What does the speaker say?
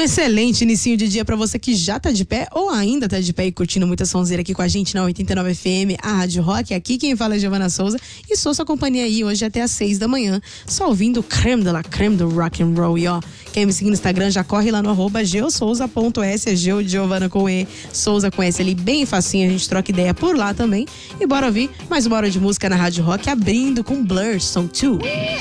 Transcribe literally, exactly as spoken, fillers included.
excelente inicinho de dia pra você que já tá de pé ou ainda tá de pé e curtindo muita sonzeira aqui com a gente na oitenta e nove F M, a Rádio Rock. Aqui quem fala é Giovana Souza e sou sua companhia aí hoje até às seis da manhã, só ouvindo o creme de la creme do rock and roll. E ó, quem me seguir no Instagram já corre lá no arroba geosouza ponto s, é Geo de Giovana com E, Souza com S ali, bem facinho, a gente troca ideia por lá também. E bora ouvir mais uma hora de música na Rádio Rock, abrindo com Blur, Song dois.